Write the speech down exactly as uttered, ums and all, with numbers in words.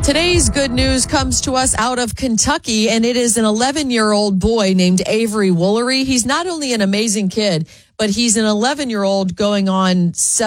Today's good news comes to us out of Kentucky, and it is an eleven-year-old boy named Avery Woolery. He's not only an amazing kid, but he's an eleven-year-old going on seven.